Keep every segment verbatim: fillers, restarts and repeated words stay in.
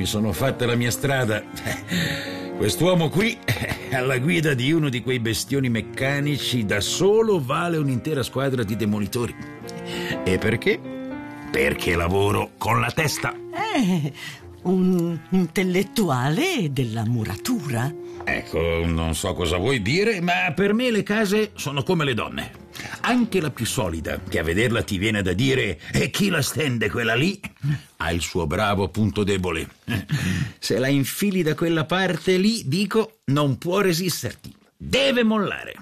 mi sono fatta la mia strada. Quest'uomo qui, alla guida di uno di quei bestioni meccanici, da solo vale un'intera squadra di demolitori. E perché? Perché lavoro con la testa. Eh, un intellettuale della muratura. Ecco, non so cosa vuoi dire, ma per me le case sono come le donne. Anche la più solida, che a vederla ti viene da dire e chi la stende quella lì, ha il suo bravo punto debole. Se la infili da quella parte lì, dico, non può resisterti, deve mollare.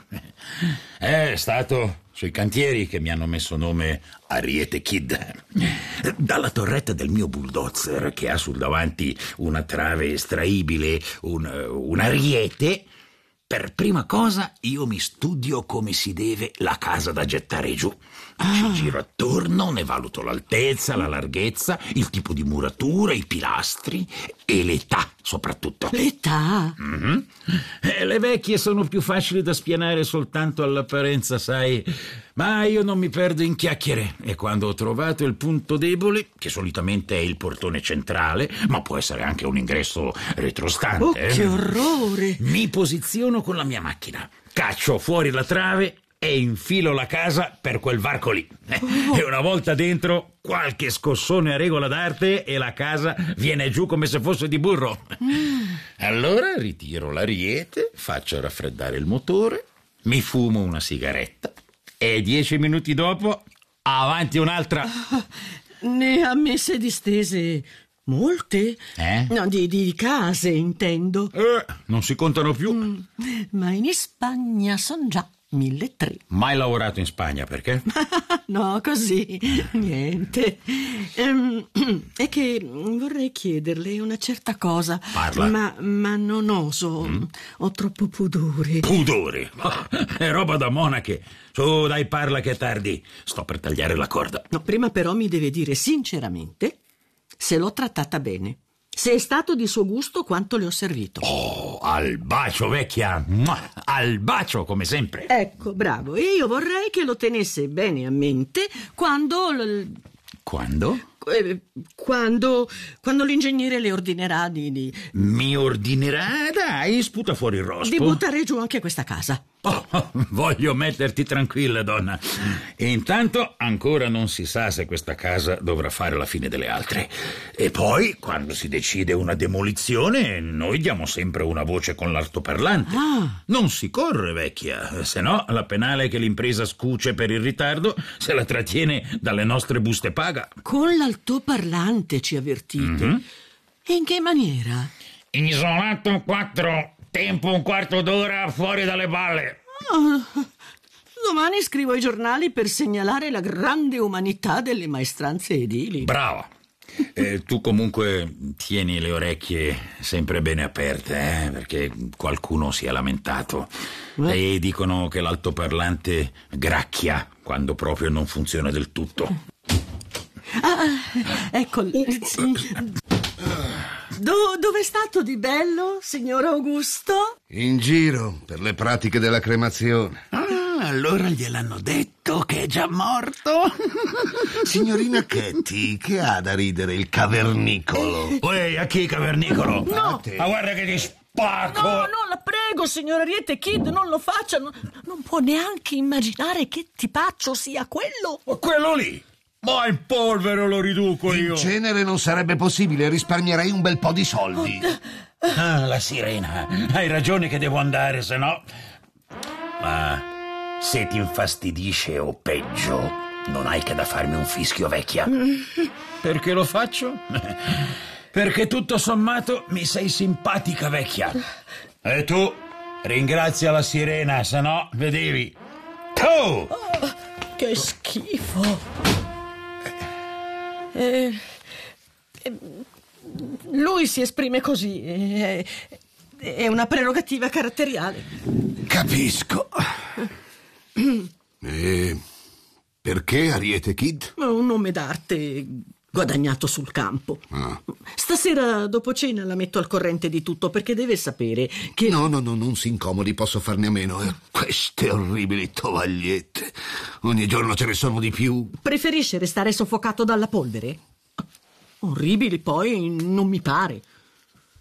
È stato sui cantieri che mi hanno messo nome Ariete Kid. Dalla torretta del mio bulldozer, che ha sul davanti una trave estraibile, un, un ariete, per prima cosa io mi studio come si deve la casa da gettare giù. Ci giro attorno, ne valuto l'altezza, la larghezza, il tipo di muratura, i pilastri e l'età soprattutto. L'età? Mm-hmm. Eh, le vecchie sono più facili da spianare soltanto all'apparenza, sai, ma io non mi perdo in chiacchiere e quando ho trovato il punto debole, che solitamente è il portone centrale, ma può essere anche un ingresso retrostante, oh, che orrore! Mi posiziono con la mia macchina, caccio fuori la trave e infilo la casa per quel varco lì. Oh. E una volta dentro, qualche scossone a regola d'arte e la casa viene giù come se fosse di burro. Mm. Allora ritiro l'ariete, faccio raffreddare il motore, mi fumo una sigaretta e dieci minuti dopo avanti un'altra. Oh, ne ha messe distese molte? Eh? No, di, di case intendo. Eh, non si contano più. Mm. Ma in Spagna son già milletrecento. Mai lavorato in Spagna, perché? No, così, niente. Ehm, è che vorrei chiederle una certa cosa. Parla. Ma, ma non oso, mm? Ho troppo pudore. Pudore? È roba da monache. Su, dai, parla che è tardi. Sto per tagliare la corda. No, prima però mi deve dire sinceramente se l'ho trattata bene. Se è stato di suo gusto quanto le ho servito. Oh, al bacio, vecchia. Al bacio, come sempre. Ecco, bravo. E io vorrei che lo tenesse bene a mente quando... L... Quando? Eh, quando... Quando l'ingegnere le ordinerà di... di... Mi ordinerà? Dai, sputa fuori il rospo. Di buttare giù anche questa casa. Oh, voglio metterti tranquilla, donna. E intanto ancora non si sa se questa casa dovrà fare la fine delle altre. E poi, quando si decide una demolizione, noi diamo sempre una voce con l'altoparlante. Ah. Non si corre, vecchia, se no la penale che l'impresa scuce per il ritardo se la trattiene dalle nostre buste paga. Con l'altoparlante ci avvertite? Mm-hmm. E in che maniera? Isolato quattro... Tempo un quarto d'ora fuori dalle balle. Oh, domani scrivo ai giornali per segnalare la grande umanità delle maestranze edili. Brava. Eh, tu comunque tieni le orecchie sempre bene aperte, eh, perché qualcuno si è lamentato. Eh? E dicono che l'altoparlante gracchia quando proprio non funziona del tutto. Ah, ecco. Do, dove è stato di bello, signor Augusto? In giro, per le pratiche della cremazione. Ah, allora gliel'hanno detto che è già morto? Signorina Ketty, che ha da ridere il cavernicolo? Uè, a chi cavernicolo? No! Ma guarda che ti spacco! No, no, la prego, signor Ariete Kid, non lo faccia. Non, non può neanche immaginare che tipaccio sia quello. Ma quello lì? Ma in polvere lo riduco io. In cenere non sarebbe possibile, risparmierei un bel po' di soldi. Ah, la sirena. Hai ragione che devo andare, se no... Ma se ti infastidisce o peggio, non hai che da farmi un fischio, vecchia. Perché lo faccio? Perché tutto sommato mi sei simpatica, vecchia. E tu ringrazia la sirena, se no, vedevi. Tu! Oh, che schifo. Eh, eh, lui si esprime così, eh, è una prerogativa caratteriale. Capisco. E perché Ariete Kid? Un nome d'arte guadagnato sul campo. Ah. Stasera dopo cena la metto al corrente di tutto, perché deve sapere che... No, no, no, non si incomodi, posso farne a meno. Eh. Queste orribili tovagliette. Ogni giorno ce ne sono di più. Preferisce restare soffocato dalla polvere? Orribili poi non mi pare.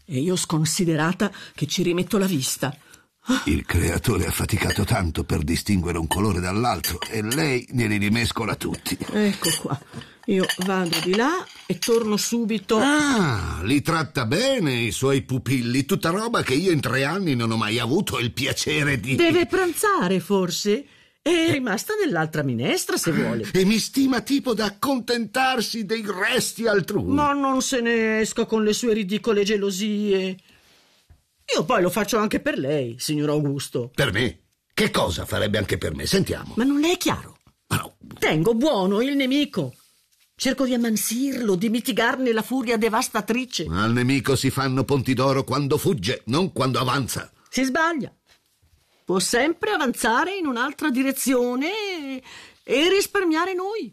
E io sconsiderata che ci rimetto la vista. Il creatore ha faticato tanto per distinguere un colore dall'altro e lei glieli rimescola tutti. Ecco qua. Io vado di là e torno subito. Ah, li tratta bene i suoi pupilli. Tutta roba che io in tre anni non ho mai avuto il piacere di... Deve pranzare, forse? È rimasta nell'altra minestra, se vuole. E mi stima tipo da accontentarsi dei resti altrui. Ma non se ne esca con le sue ridicole gelosie. Io poi lo faccio anche per lei, signor Augusto. Per me? Che cosa farebbe anche per me? Sentiamo. Ma non le è chiaro? Ma no. Tengo buono il nemico. Cerco di ammansirlo, di mitigarne la furia devastatrice. Ma al nemico si fanno ponti d'oro quando fugge, non quando avanza. Si sbaglia. Può sempre avanzare in un'altra direzione e, e risparmiare noi.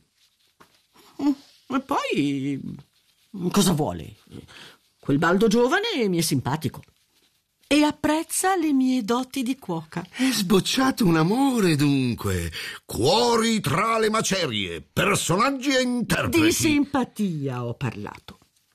E poi, cosa vuole? Quel baldo giovane mi è simpatico e apprezza le mie doti di cuoca. È sbocciato un amore, dunque. Cuori tra le macerie, personaggi e interpreti. Di simpatia ho parlato.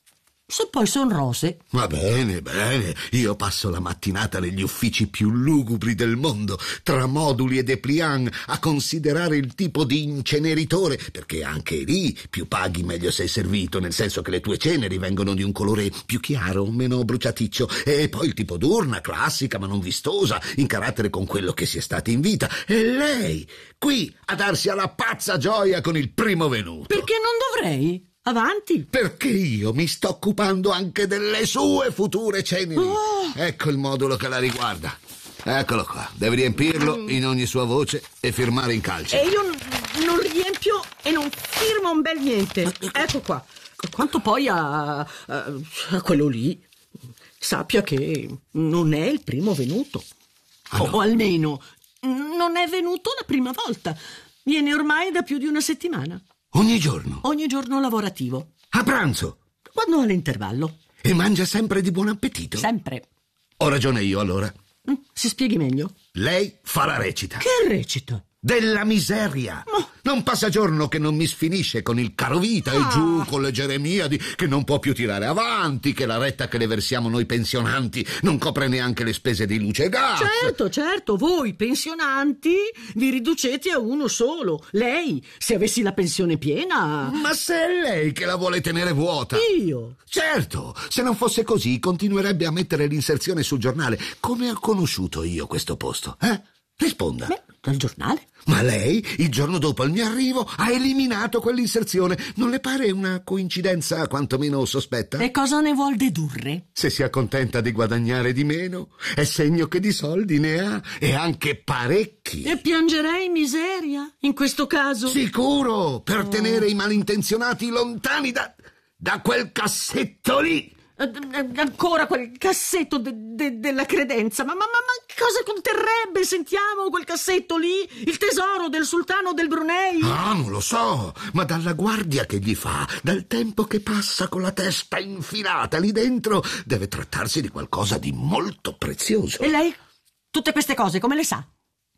Se poi son rose. Va bene, bene. Io passo la mattinata negli uffici più lugubri del mondo, tra moduli e dépliant, a considerare il tipo di inceneritore, perché anche lì più paghi meglio sei servito, nel senso che le tue ceneri vengono di un colore più chiaro, meno bruciaticcio, e poi il tipo d'urna, classica ma non vistosa, in carattere con quello che si è stati in vita. E lei, qui, a darsi alla pazza gioia con il primo venuto. Perché non dovrei? Avanti. Perché io mi sto occupando anche delle sue future ceneri. Oh. Ecco il modulo che la riguarda. Eccolo qua. Devi riempirlo in ogni sua voce e firmare in calce. E io n- non riempio e non firmo un bel niente. Ecco qua. Quanto poi a, a, a quello lì, sappia che non è il primo venuto. Ah, no? O almeno non è venuto la prima volta. Viene ormai da più di una settimana. Ogni giorno? Ogni giorno lavorativo. A pranzo? Quando ha l'intervallo. E mangia sempre di buon appetito? Sempre. Ho ragione io, allora. Mm, Si spieghi meglio. Lei fa la recita. Che recita? Della miseria. Ma- Non passa giorno che non mi sfinisce con il carovita Ah. e giù con le Geremiadi, che non può più tirare avanti, che la retta che le versiamo noi pensionanti non copre neanche le spese di luce e gas. Certo, certo, voi pensionanti vi riducete a uno solo. Lei, se avessi la pensione piena... Ma se è lei che la vuole tenere vuota. Io? Certo, se non fosse così continuerebbe a mettere l'inserzione sul giornale. Come ho conosciuto io questo posto? Eh? Risponda. Beh, dal giornale. Ma lei, il giorno dopo il mio arrivo, ha eliminato quell'inserzione. Non le pare una coincidenza quantomeno sospetta? E cosa ne vuol dedurre? Se si accontenta di guadagnare di meno, è segno che di soldi ne ha, e anche parecchi. E piangerei miseria, in questo caso. Sicuro, per tenere i malintenzionati lontani da, da quel cassetto lì. Eh, eh, Ancora quel cassetto de- de- della credenza. Ma, ma, ma, ma che cosa conterrebbe? Sentiamo quel cassetto lì? Il tesoro del sultano del Brunei? Ah, non lo so, ma dalla guardia che gli fa, dal tempo che passa con la testa infilata lì dentro, deve trattarsi di qualcosa di molto prezioso. E lei? Tutte queste cose come le sa?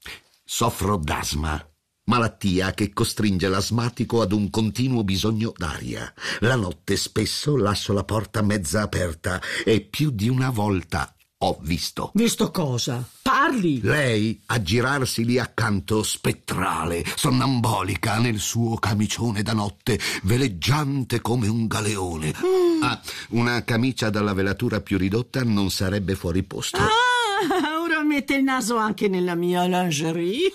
Soffro d'asma, malattia che costringe l'asmatico ad un continuo bisogno d'aria. La notte spesso lascio la porta mezza aperta e più di una volta ho visto Visto cosa? Parli! lei aggirarsi lì accanto, spettrale, sonnambolica, nel suo camicione da notte, veleggiante come un galeone. Mm. Ah, una camicia dalla velatura più ridotta non sarebbe fuori posto. Ah, ora mette il naso anche nella mia lingerie.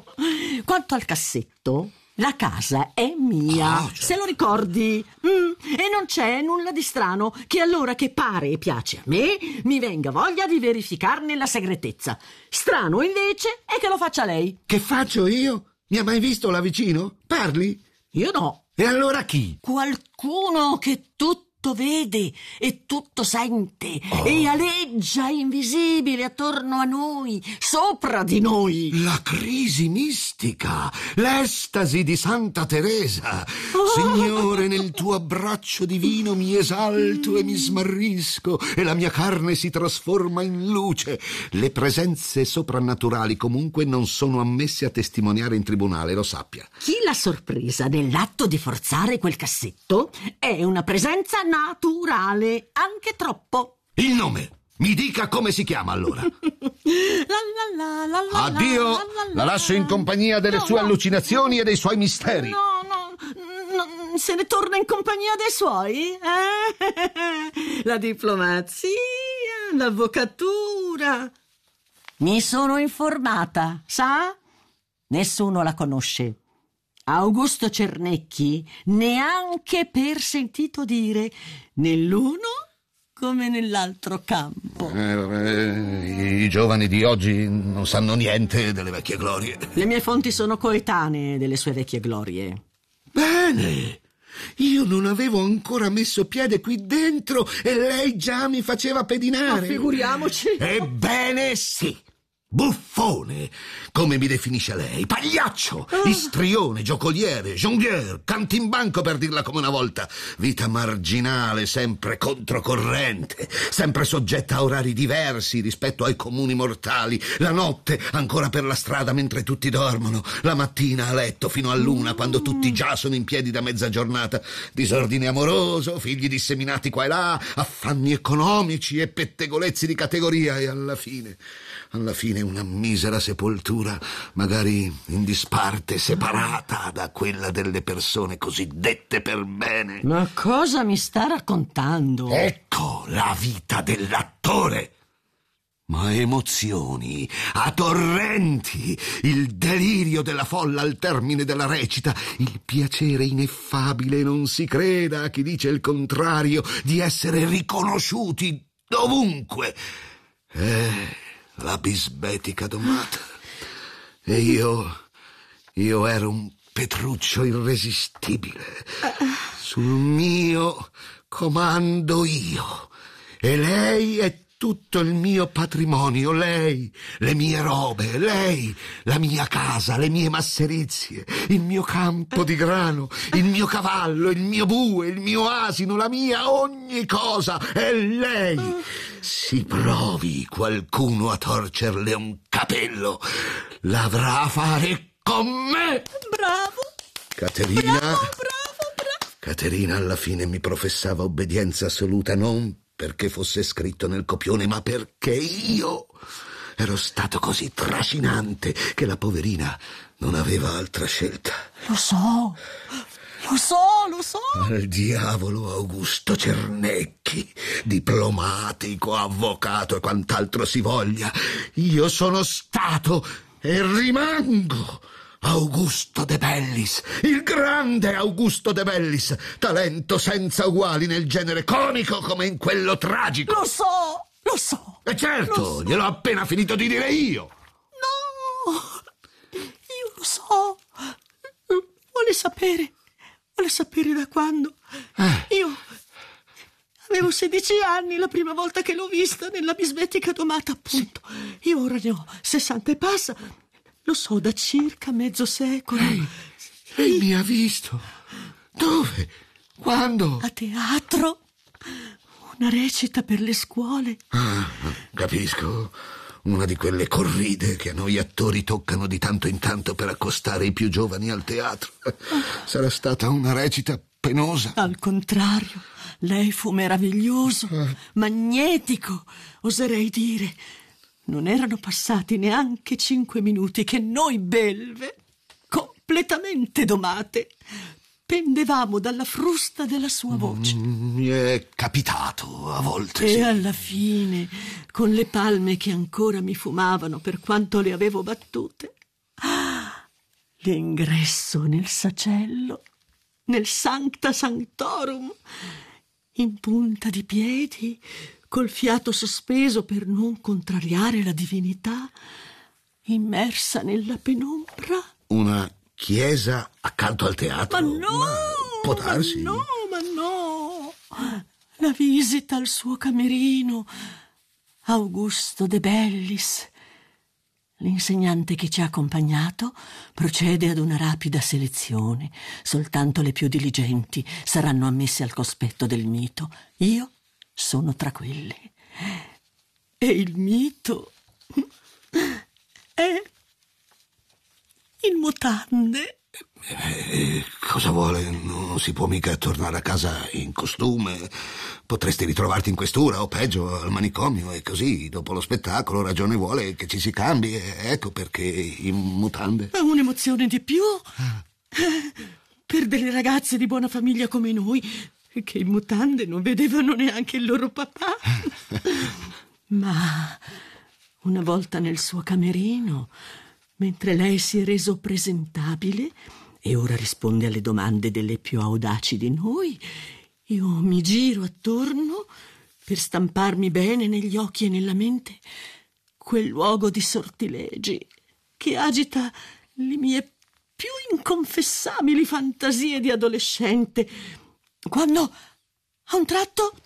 Quanto al cassetto, la casa è mia, Ah, certo. se lo ricordi. Mm, e non c'è nulla di strano che allora che pare e piace a me mi venga voglia di verificarne la segretezza. Strano invece è che lo faccia lei. Che faccio io? Mi ha mai visto là vicino? Parli? Io no. E allora chi? Qualcuno che tutto vede e tutto sente e aleggia invisibile attorno a noi, sopra di noi. La crisi mistica, l'estasi di Santa Teresa. Oh. Signore, nel tuo abbraccio divino mi esalto e mi smarrisco e la mia carne si trasforma in luce. Le presenze soprannaturali comunque non sono ammesse a testimoniare in tribunale, lo sappia. Chi l'ha sorpresa nell'atto di forzare quel cassetto è una presenza naturale, anche troppo. Il nome. Mi dica come si chiama allora. La, la, la, la, Addio, la, la, la. la lascio in compagnia delle No, sue no. allucinazioni e dei suoi misteri. No, no, no, se ne torna in compagnia dei suoi? Eh? La diplomazia, l'avvocatura. Mi sono informata, sa? Nessuno la conosce. Augusto Cernecchi neanche per sentito dire, nell'uno come nell'altro campo. Eh, eh, I giovani di oggi non sanno niente delle vecchie glorie. Le mie fonti sono coetanee delle sue vecchie glorie. Bene, io non avevo ancora messo piede qui dentro e lei già mi faceva pedinare. Ma figuriamoci. Ebbene sì. Buffone, come mi definisce lei, pagliaccio, istrione, giocoliere, jongliere, cantimbanco per dirla come una volta, vita marginale, sempre controcorrente, sempre soggetta a orari diversi rispetto ai comuni mortali, la notte ancora per la strada mentre tutti dormono, la mattina a letto fino a luna quando tutti già sono in piedi da mezza giornata, disordine amoroso, figli disseminati qua e là, affanni economici e pettegolezzi di categoria e alla fine... Alla fine una misera sepoltura, magari in disparte, separata da quella delle persone cosiddette per bene. Ma cosa mi sta raccontando? Ecco la vita dell'attore. Ma emozioni, a torrenti, il delirio della folla al termine della recita, il piacere ineffabile, non si creda a chi dice il contrario, di essere riconosciuti dovunque. Eh... La bisbetica domata. E io... io ero un Petruccio irresistibile. Sul mio comando io. E lei è tutto il mio patrimonio. Lei, le mie robe. Lei, la mia casa, le mie masserizie. Il mio campo di grano. Il mio cavallo, il mio bue, il mio asino, la mia ogni cosa. E lei... Si provi qualcuno a torcerle un capello, l'avrà a fare con me. Bravo. Caterina. Bravo, bravo, bravo. Caterina alla fine mi professava obbedienza assoluta, non perché fosse scritto nel copione, ma perché io ero stato così trascinante che la poverina non aveva altra scelta. Lo so. Lo so, lo so. Al diavolo Augusto Cernecchi, diplomatico, avvocato e quant'altro si voglia. Io sono stato e rimango Augusto De Bellis, il grande Augusto De Bellis, talento senza uguali nel genere comico come in quello tragico. Lo so, lo so. E certo, lo so. gliel'ho appena finito di dire io. No, io lo so. Vuole sapere... Vuole sapere da quando? Eh. Io avevo sedici anni la prima volta che l'ho vista nella bisbetica domata, appunto. Sì. Io ora ne ho sessanta e passa. Lo so da circa mezzo secolo. Lei, lei mi ha visto? Dove? Quando? A teatro. Una recita per le scuole. Ah, capisco. Una di quelle corride che a noi attori toccano di tanto in tanto per accostare i più giovani al teatro. Sarà stata una recita penosa. Al contrario, lei fu meraviglioso, magnetico, oserei dire. Non erano passati neanche cinque minuti che noi belve, completamente domate, pendevamo dalla frusta della sua voce. Mm, mi è capitato a volte. E sì. alla fine, con le palme che ancora mi fumavano per quanto le avevo battute, ah, l'ingresso nel sacello, nel Sancta Sanctorum, in punta di piedi, col fiato sospeso per non contrariare la divinità, immersa nella penombra. Una chiesa accanto al teatro? Ma no! Ma può darsi? Ma no, ma no! La visita al suo camerino, Augusto De Bellis. L'insegnante che ci ha accompagnato procede ad una rapida selezione. Soltanto le più diligenti saranno ammesse al cospetto del mito. Io sono tra quelle. E il mito è in mutande. Eh, cosa vuole? Non si può mica tornare a casa in costume. potresti ritrovarti in questura o peggio al manicomio, e così dopo lo spettacolo ragione vuole che ci si cambi, e ecco perché in mutande. È un'emozione di più per delle ragazze di buona famiglia come noi, che in mutande non vedevano neanche il loro papà. Ma una volta nel suo camerino, mentre lei si è reso presentabile e ora risponde alle domande delle più audaci di noi, io mi giro attorno per stamparmi bene negli occhi e nella mente quel luogo di sortilegi che agita le mie più inconfessabili fantasie di adolescente, quando a un tratto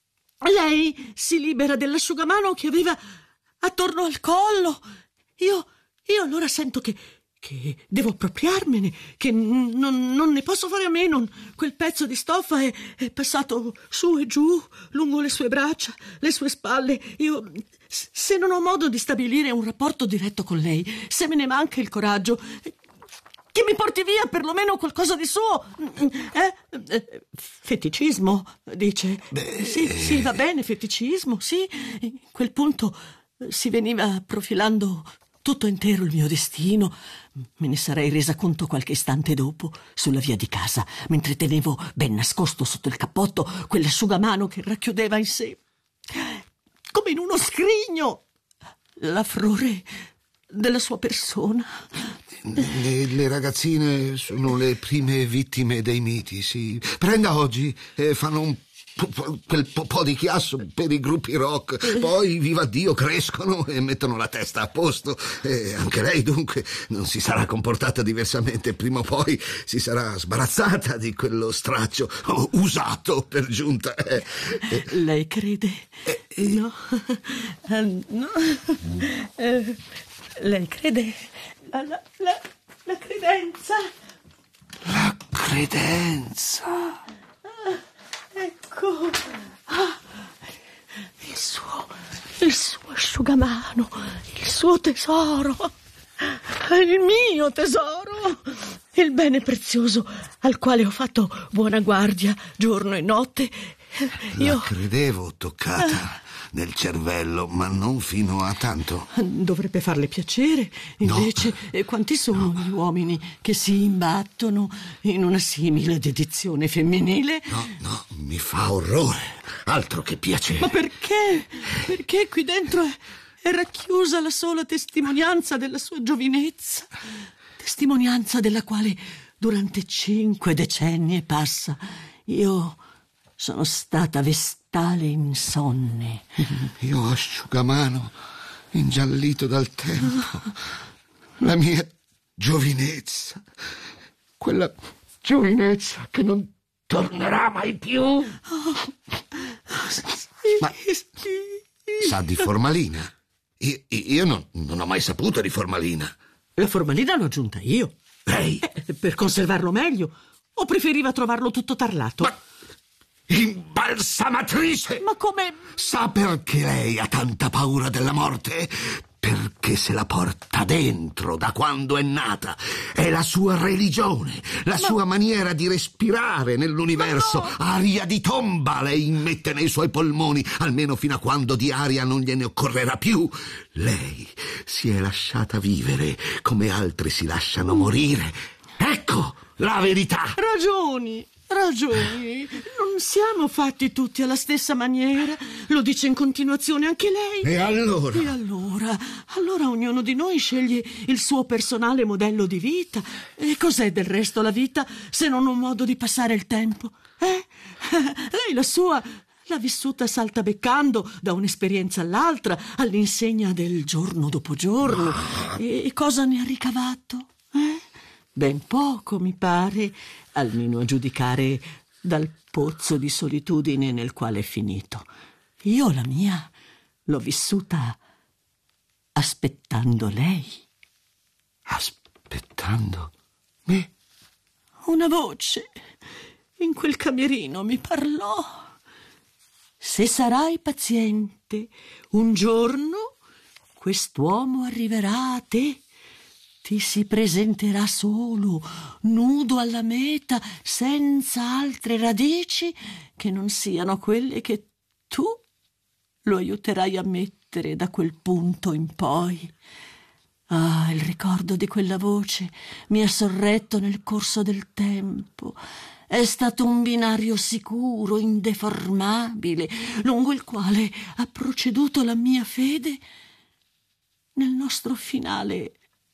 lei si libera dell'asciugamano che aveva attorno al collo. Io, io allora sento che, che devo appropriarmene, che n- non, non ne posso fare a meno. Quel pezzo di stoffa è, è passato su e giù lungo le sue braccia, le sue spalle. Io, se non ho modo di stabilire un rapporto diretto con lei, se me ne manca il coraggio, che mi porti via perlomeno qualcosa di suo. Eh? Feticismo, dice. Beh, sì, sì, va bene, feticismo, sì. In quel punto si veniva profilando tutto intero il mio destino. Me ne sarei resa conto qualche istante dopo, sulla via di casa, mentre tenevo ben nascosto sotto il cappotto quell'asciugamano che racchiudeva in sé, come in uno scrigno, l'affrore della sua persona. Le, le ragazzine sono le prime vittime dei miti, sì. Prenda oggi, eh, fanno un po', quel po', po' di chiasso per i gruppi rock, poi viva Dio crescono e mettono la testa a posto. E anche lei dunque non si sarà comportata diversamente, prima o poi si sarà sbarazzata di quello straccio usato per giunta. Eh, eh. Lei crede? Eh, eh. No, uh, no. Uh, lei crede alla la, la credenza? La credenza. Ah, ecco. Ah, il suo, il suo asciugamano, il suo tesoro, il mio tesoro, il bene prezioso al quale ho fatto buona guardia giorno e notte. Io la credevo toccata nel cervello, ma non fino a tanto. Dovrebbe farle piacere, invece. No. Quanti sono no. gli uomini che si imbattono in una simile dedizione femminile? No, no, mi fa orrore, altro che piacere. Ma perché? Perché qui dentro è, è racchiusa la sola testimonianza della sua giovinezza, testimonianza della quale durante cinque decenni e passa io sono stata vestale insonne. Io asciugamano ingiallito dal tempo, la mia giovinezza, quella giovinezza che non tornerà mai più. Oh. Ma sa di formalina? Io, io non, non ho mai saputo di formalina. La formalina l'ho aggiunta io. Lei? Eh, per conservarlo meglio. O preferiva trovarlo tutto tarlato? Ma imbalsamatrice! Ma come? Sa perché lei ha tanta paura della morte? Perché se la porta dentro da quando è nata. È la sua religione, la Ma... sua maniera di respirare nell'universo. No. Aria di tomba lei immette nei suoi polmoni, almeno fino a quando di aria non gliene occorrerà più. Lei si è lasciata vivere come altri si lasciano morire. Ecco la verità. Ragioni. Ragioni, non siamo fatti tutti alla stessa maniera, lo dice in continuazione anche lei. E allora? E allora? Allora ognuno di noi sceglie il suo personale modello di vita. E cos'è del resto la vita se non un modo di passare il tempo? Eh? Lei la sua l'ha vissuta saltabeccando da un'esperienza all'altra, all'insegna del giorno dopo giorno. E cosa ne ha ricavato? Eh? Ben poco, mi pare, almeno a giudicare dal pozzo di solitudine nel quale è finito. Io la mia l'ho vissuta aspettando lei. Aspettando me? Una voce in quel camerino mi parlò. Se sarai paziente, un giorno quest'uomo arriverà a te. ti si presenterà solo, nudo alla meta, senza altre radici che non siano quelle che tu lo aiuterai a mettere da quel punto in poi. Ah, il ricordo di quella voce mi ha sorretto nel corso del tempo. È stato un binario sicuro, indeformabile, lungo il quale ha proceduto la mia fede nel nostro finale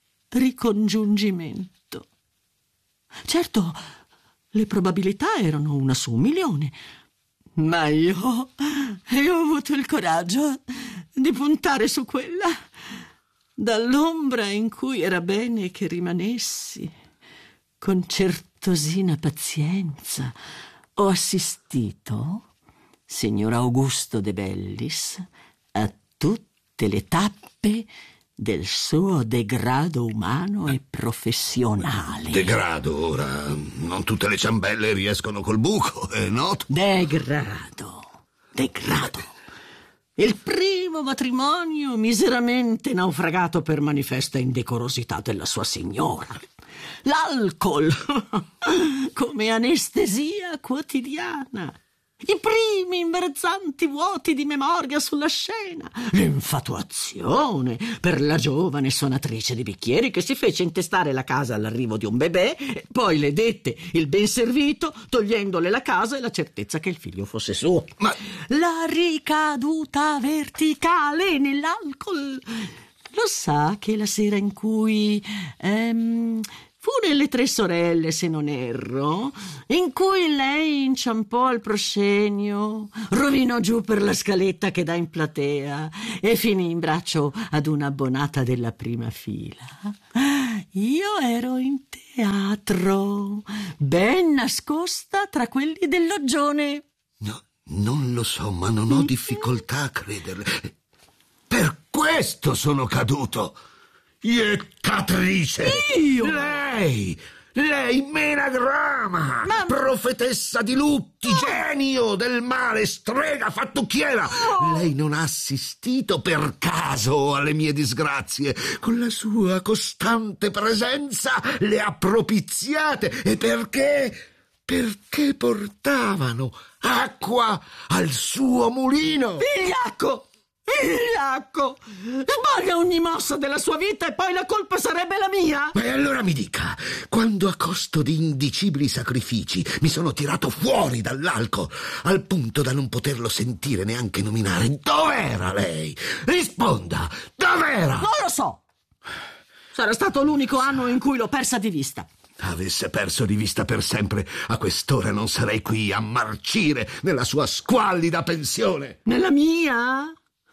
ricongiungimento. Certo, le probabilità erano una su un milione, ma io, io ho avuto il coraggio di puntare su quella, dall'ombra in cui era bene che rimanessi. Con certosina pazienza ho assistito, signor Augusto De Bellis, a tutte le tappe del suo degrado umano e professionale. Degrado, ora? Non tutte le ciambelle riescono col buco, è noto? Degrado, degrado. Il primo matrimonio miseramente naufragato per manifesta indecorosità della sua signora. L'alcol come anestesia quotidiana. I primi imbarazzanti vuoti di memoria sulla scena. L'infatuazione per la giovane suonatrice di bicchieri che si fece intestare la casa all'arrivo di un bebè, poi le dette il ben servito, togliendole la casa e la certezza che il figlio fosse suo. Ma la ricaduta verticale nell'alcol. Lo sa che la sera in cui ehm, fu nelle Tre Sorelle, se non erro, in cui lei inciampò al proscenio, rovinò giù per la scaletta che dà in platea e finì in braccio ad un'abbonata della prima fila. Io ero in teatro, ben nascosta tra quelli del loggione. no, non lo so, ma non ho difficoltà a crederle. Per questo sono caduto. Iettatrice! Io? Lei! Lei, Menagrama! Ma... profetessa di lutti, oh. genio del male, strega fattucchiera! Oh. Lei non ha assistito per caso alle mie disgrazie. Con la sua costante presenza le ha propiziate. E perché? Perché portavano acqua al suo mulino. Vigliacco! Vigliacco! Sbaglia ogni mossa della sua vita e poi la colpa sarebbe la mia? E allora mi dica, quando a costo di indicibili sacrifici mi sono tirato fuori dall'alcol, al punto da non poterlo sentire neanche nominare, dov'era lei? Risponda, dov'era? Non lo so. Sarà stato l'unico anno in cui l'ho persa di vista. Avesse perso di vista per sempre, a quest'ora non sarei qui a marcire nella sua squallida pensione. Nella mia?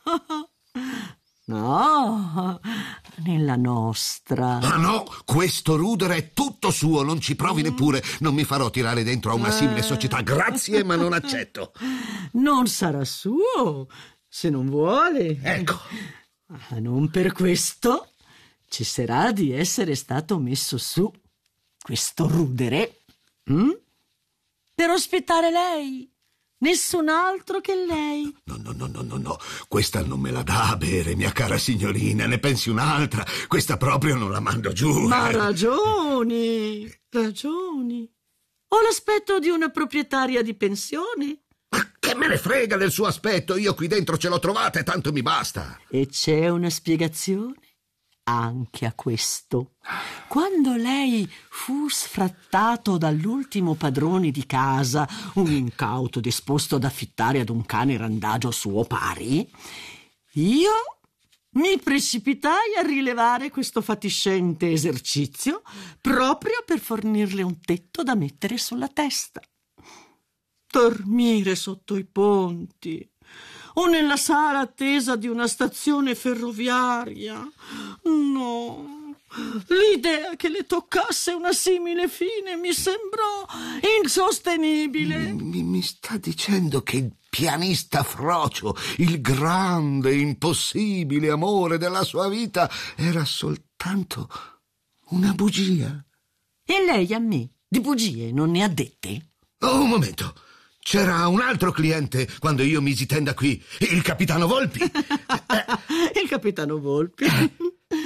No, nella nostra. Ah no, questo rudere è tutto suo, non ci provi neppure. Non mi farò tirare dentro a una simile società. Grazie, ma non accetto. Non sarà suo, se non vuole. Ecco. Ah, non per questo cesserà di essere stato messo su questo rudere hm? per ospitare lei. Nessun altro che lei. No, no, no, no, no, no. Questa non me la dà a bere, mia cara signorina. Ne pensi un'altra. Questa proprio non la mando giù. Ma eh. ragioni, ragioni. Ho l'aspetto di una proprietaria di pensione. Ma che me ne frega del suo aspetto? Io qui dentro ce l'ho trovata e tanto mi basta. E c'è una spiegazione anche a questo. Quando lei fu sfrattato dall'ultimo padrone di casa, un incauto disposto ad affittare ad un cane randagio suo pari, io mi precipitai a rilevare questo fatiscente esercizio proprio per fornirle un tetto da mettere sulla testa. Dormire sotto i ponti o nella sala attesa di una stazione ferroviaria. No, l'idea che le toccasse una simile fine mi sembrò insostenibile. Mi, mi sta dicendo che il pianista Frocio, il grande, impossibile amore della sua vita, era soltanto una bugia? E lei a me di bugie non ne ha dette? Oh, un momento. C'era un altro cliente quando io misi tenda qui, il capitano Volpi. Il capitano Volpi.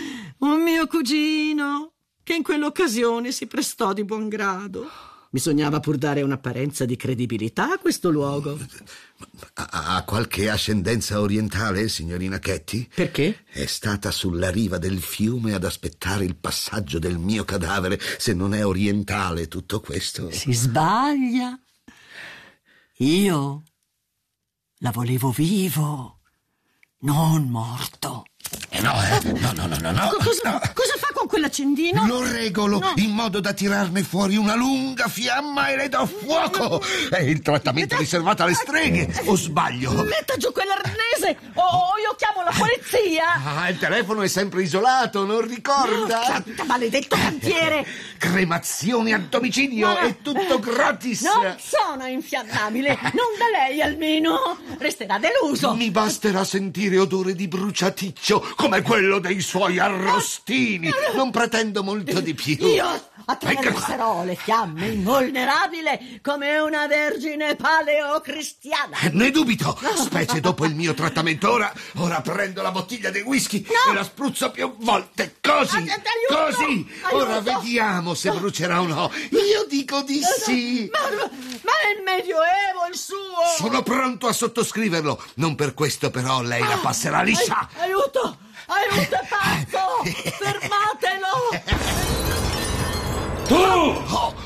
un mio cugino che in quell'occasione si prestò di buon grado. Bisognava pur dare un'apparenza di credibilità a questo luogo. Ha, ha qualche ascendenza orientale, signorina Ketty? Perché? È stata sulla riva del fiume ad aspettare il passaggio del mio cadavere. Se non è orientale tutto questo... Si sbaglia. Io la volevo vivo, non morto. Eh no, eh? No, no, no, no, no. Cosa, no. cosa fa con quell'accendino? Lo regolo No. in modo da tirarne fuori una lunga fiamma e le do fuoco. È il trattamento riservato alle streghe, o sbaglio? Metta giù quell'arnese o oh, io chiamo la polizia. Ah, il telefono è sempre isolato, non ricorda? Oh, santa maledetto cantiere. Cremazioni a domicilio, No, no. è tutto gratis. Non sono infiammabile, non da lei almeno. Resterà deluso. Mi basterà sentire odore di bruciaticcio come quello dei suoi arrostini. Non pretendo molto di più. Io Venga qua. attraverserò le fiamme invulnerabile come una vergine paleocristiana. Ne dubito, specie dopo il mio trattamento. Ora, ora prendo la bottiglia di whisky No. e la spruzzo più volte. Così, Ah, aiuto! così. Aiuto! Ora vediamo se brucerà o no. Io dico di sì. Ma, ma è il Medioevo il suo. Sono pronto a sottoscriverlo. Non per questo però lei la passerà liscia. Ai- aiuto! Aiuto, è pazzo! Fermatelo! Tu!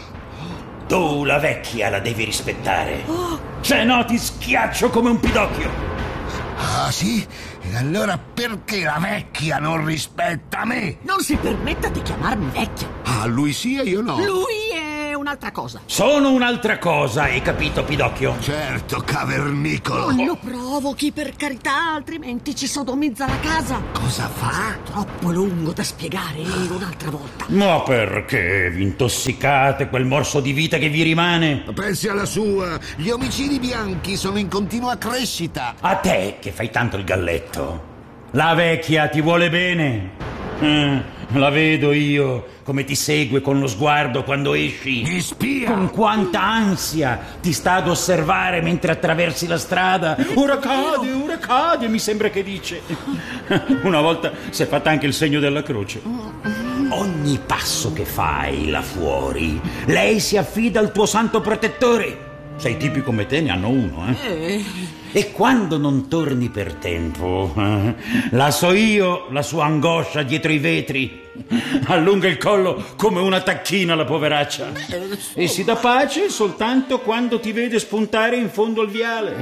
Tu la vecchia la devi rispettare. Se no ti schiaccio come un pidocchio. Ah, sì? E allora perché la vecchia non rispetta me? Non si permetta di chiamarmi vecchia. Ah, lui sì e io no. Lui è un'altra cosa. Sono un'altra cosa, hai capito, pidocchio? Certo, cavernicolo. Non lo provochi, per carità, altrimenti ci sodomizza la casa. Cosa fa? Troppo lungo da spiegare un'altra volta. Ma perché vi intossicate quel morso di vita che vi rimane? Pensi alla sua. Gli omicidi bianchi sono in continua crescita. A te che fai tanto il galletto. La vecchia ti vuole bene. Eh, la vedo io come ti segue con lo sguardo quando esci. Mi spia. Con quanta ansia ti sta ad osservare mentre attraversi la strada. Ora cade, ora cade, mi sembra che dice. Una volta si è fatta anche il segno della croce. Ogni passo che fai là fuori, lei si affida al tuo santo protettore. Sei tipi come te ne hanno uno, eh? Eh, E quando non torni per tempo, eh, la so io, la sua angoscia dietro i vetri. Allunga il collo come una tacchina, la poveraccia. E si dà pace soltanto quando ti vede spuntare in fondo al viale.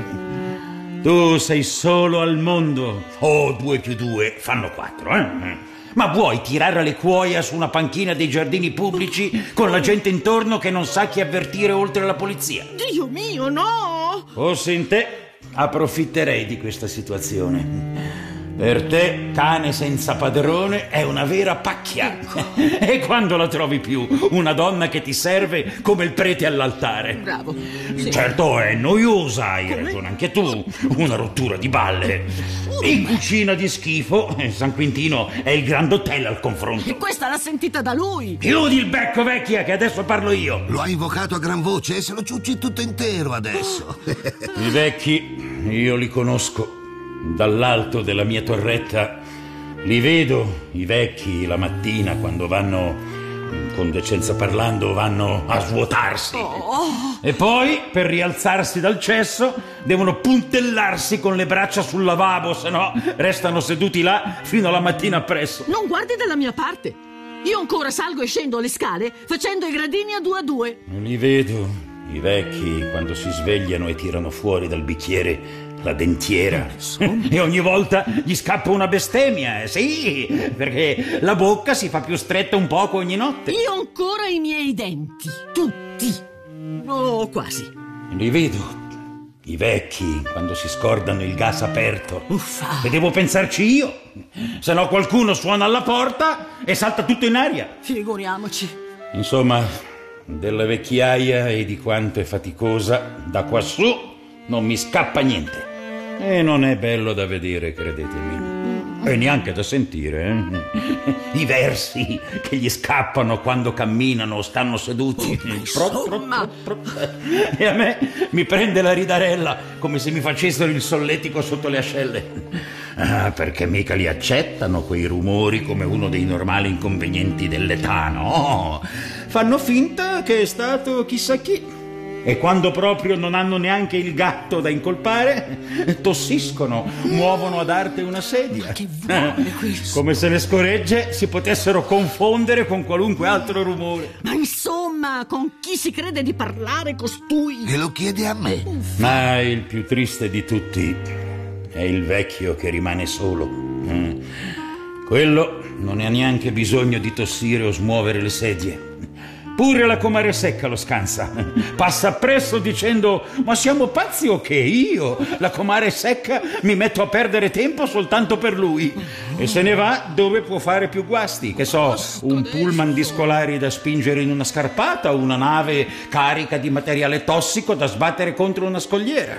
Tu sei solo al mondo. Oh, due più due fanno quattro, eh? Ma vuoi tirare le cuoia su una panchina dei giardini pubblici con la gente intorno che non sa chi avvertire oltre la polizia? Dio mio, no! Fossi in te, approfitterei di questa situazione. Per te, cane senza padrone è una vera pacchia. E quando la trovi più? Una donna che ti serve come il prete all'altare. Bravo. Sì. Certo, è noiosa, hai ragione anche tu. Una rottura di balle. In cucina di schifo, San Quintino è il Grand Hotel al confronto. E questa l'ha sentita da lui. Chiudi il becco, vecchia, che adesso parlo io. Lo ha invocato a gran voce e se lo ciucci tutto intero adesso. I vecchi, io li conosco. Dall'alto della mia torretta li vedo, i vecchi, la mattina quando vanno, con decenza parlando, vanno a svuotarsi. Oh. E poi, per rialzarsi dal cesso, devono puntellarsi con le braccia sul lavabo, se no restano seduti là fino alla mattina appresso. Non guardi dalla mia parte. Io ancora salgo e scendo le scale facendo i gradini a due a due. Li vedo, i vecchi, quando si svegliano e tirano fuori dal bicchiere la dentiera. E ogni volta gli scappa una bestemmia, eh, sì, perché la bocca si fa più stretta un poco ogni notte. Io ho ancora i miei denti, tutti. Oh, quasi. Li vedo, i vecchi, quando si scordano il gas aperto. Uffa. E devo pensarci io, se no qualcuno suona alla porta e salta tutto in aria. Figuriamoci. Insomma, della vecchiaia e di quanto è faticosa da quassù non mi scappa niente. E non è bello da vedere, credetemi. E neanche da sentire, eh? I versi che gli scappano quando camminano o stanno seduti. Pro, pro, pro, pro. E a me mi prende la ridarella come se mi facessero il solletico sotto le ascelle. Ah, perché mica li accettano quei rumori come uno dei normali inconvenienti dell'età, no? Fanno finta che è stato chissà chi. E quando proprio non hanno neanche il gatto da incolpare, tossiscono, muovono ad arte una sedia. Ma che vuole questo? Come se le scoregge si potessero confondere con qualunque altro rumore. Ma insomma, con chi si crede di parlare costui? E lo chiede a me. Ma il più triste di tutti è il vecchio che rimane solo. Mm. Quello non ha neanche bisogno di tossire o smuovere le sedie. Pure la comare secca lo scansa. Passa appresso dicendo: ma siamo pazzi o che? Io, la comare secca, mi metto a perdere tempo soltanto per lui. E se ne va dove può fare più guasti. Che so, un pullman di scolari da spingere in una scarpata o una nave carica di materiale tossico da sbattere contro una scogliera.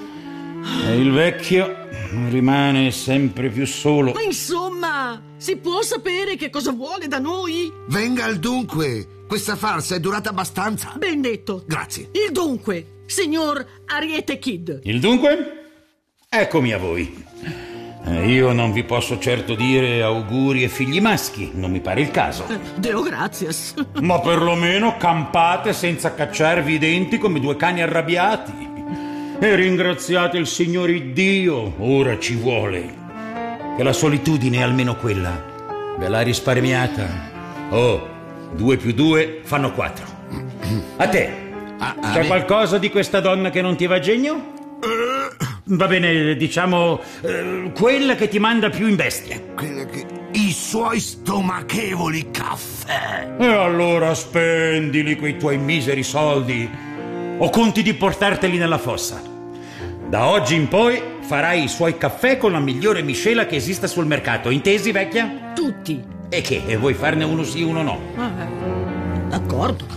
E il vecchio rimane sempre più solo. Ma insomma, si può sapere che cosa vuole da noi? Venga al dunque. Questa farsa è durata abbastanza. Ben detto. Grazie. Il dunque, signor Ariete Kid. Il dunque? Eccomi a voi. Eh, io non vi posso certo dire auguri e figli maschi, non mi pare il caso. Eh, Deo grazias. Ma perlomeno campate senza cacciarvi i denti come due cani arrabbiati. E ringraziate il Signore Iddio, ora ci vuole. Che la solitudine, almeno quella, ve l'ha risparmiata. Oh, due più due fanno quattro. A te, Ah, ah, c'è beh. qualcosa di questa donna che non ti va a genio? Va bene, diciamo eh, quella che ti manda più in bestia. Quella che... I suoi stomachevoli caffè. E allora spendili quei tuoi miseri soldi, o conti di portarteli nella fossa. Da oggi in poi farai i suoi caffè con la migliore miscela che esista sul mercato, intesi, vecchia? Tutti. E che? E vuoi farne uno sì, uno no? Ah, d'accordo.